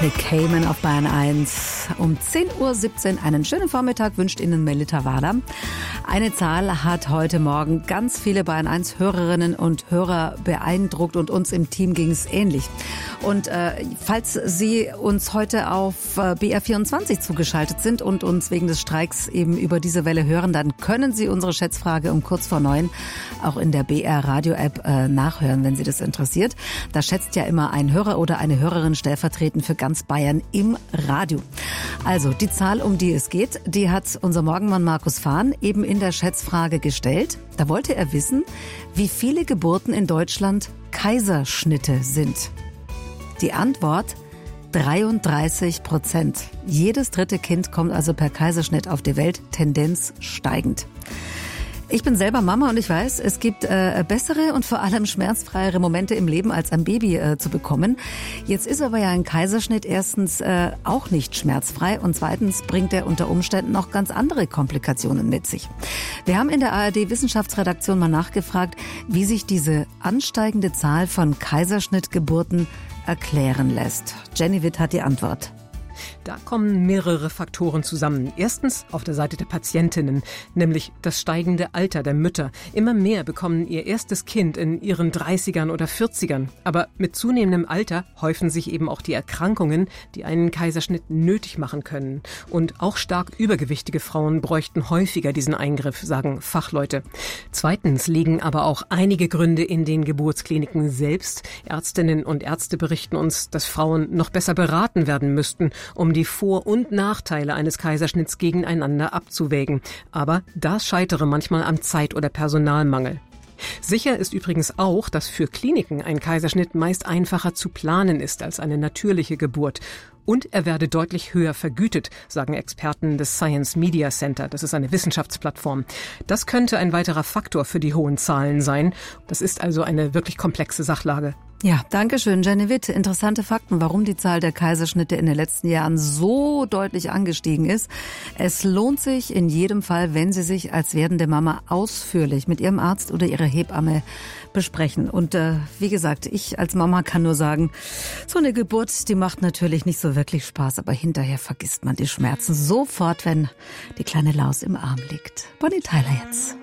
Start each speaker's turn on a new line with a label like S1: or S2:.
S1: Nick Cayman auf Bayern 1. Um 10:17 Uhr einen schönen Vormittag wünscht Ihnen Melita Wader. Eine Zahl hat heute Morgen ganz viele Bayern 1 Hörerinnen und Hörer beeindruckt und uns im Team ging es ähnlich. Und falls Sie uns heute auf BR24 zugeschaltet sind und uns wegen des Streiks eben über diese Welle hören, dann können Sie unsere Schätzfrage um kurz vor 9 auch in der BR Radio App nachhören, wenn Sie das interessiert. Da schätzt ja immer ein Hörer oder eine Hörerin stellvertretend für ganz Bayern im Radio. Also die Zahl, um die es geht, die hat unser Morgenmann Markus Fahn eben in der Schätzfrage gestellt. Da wollte er wissen, wie viele Geburten in Deutschland Kaiserschnitte sind. Die Antwort: 33%. Jedes dritte Kind kommt also per Kaiserschnitt auf die Welt, Tendenz steigend. Ich bin selber Mama und ich weiß, es gibt bessere und vor allem schmerzfreiere Momente im Leben, als ein Baby zu bekommen. Jetzt ist aber ja ein Kaiserschnitt erstens auch nicht schmerzfrei und zweitens bringt er unter Umständen noch ganz andere Komplikationen mit sich. Wir haben in der ARD-Wissenschaftsredaktion mal nachgefragt, wie sich diese ansteigende Zahl von Kaiserschnittgeburten erklären lässt. Jenny Witt hat die Antwort.
S2: Da kommen mehrere Faktoren zusammen. Erstens auf der Seite der Patientinnen, nämlich das steigende Alter der Mütter. Immer mehr bekommen ihr erstes Kind in ihren 30ern oder 40ern. Aber mit zunehmendem Alter häufen sich eben auch die Erkrankungen, die einen Kaiserschnitt nötig machen können. Und auch stark übergewichtige Frauen bräuchten häufiger diesen Eingriff, sagen Fachleute. Zweitens liegen aber auch einige Gründe in den Geburtskliniken selbst. Ärztinnen und Ärzte berichten uns, dass Frauen noch besser beraten werden müssten, um die Vor- und Nachteile eines Kaiserschnitts gegeneinander abzuwägen. Aber das scheitere manchmal am Zeit- oder Personalmangel. Sicher ist übrigens auch, dass für Kliniken ein Kaiserschnitt meist einfacher zu planen ist als eine natürliche Geburt. Und er werde deutlich höher vergütet, sagen Experten des Science Media Center. Das ist eine Wissenschaftsplattform. Das könnte ein weiterer Faktor für die hohen Zahlen sein. Das ist also eine wirklich komplexe Sachlage.
S1: Ja, danke schön, Jenny Witt. Interessante Fakten, warum die Zahl der Kaiserschnitte in den letzten Jahren so deutlich angestiegen ist. Es lohnt sich in jedem Fall, wenn Sie sich als werdende Mama ausführlich mit Ihrem Arzt oder Ihrer Hebamme besprechen. Und wie gesagt, ich als Mama kann nur sagen, so eine Geburt, die macht natürlich nicht so wirklich Spaß, aber hinterher vergisst man die Schmerzen sofort, wenn die kleine Laus im Arm liegt. Bonnie Tyler jetzt.